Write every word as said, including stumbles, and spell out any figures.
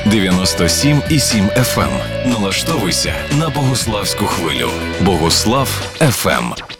дев'яносто сім і сім еф ем. Налаштовуйся на Богуславську хвилю. Богуслав еф ем.